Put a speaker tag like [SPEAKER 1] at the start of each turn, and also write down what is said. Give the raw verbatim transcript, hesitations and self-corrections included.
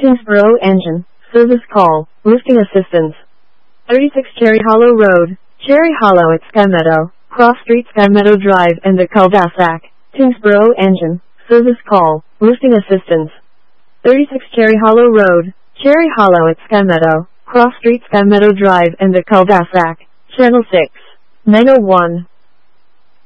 [SPEAKER 1] Tingsboro Engine, Service Call, Lifting Assistance. thirty-six Cherry Hollow Road, Cherry Hollow at Sky Meadow, Cross Street Sky Meadow Drive and the Cul-de-sac. Tingsboro Engine, Service Call, Lifting Assistance. thirty-six Cherry Hollow Road, Cherry Hollow at Sky Meadow, Cross Street Sky Meadow Drive and the Cul-de-sac. Channel six, nine oh one.